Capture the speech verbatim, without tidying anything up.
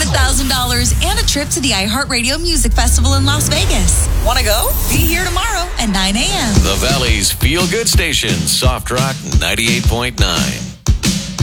thousand dollars and a trip to the iHeartRadio Music Festival in Las Vegas. Want to go? Be here tomorrow at nine a.m. The Valley's Feel Good Station, Soft Rock ninety-eight point nine.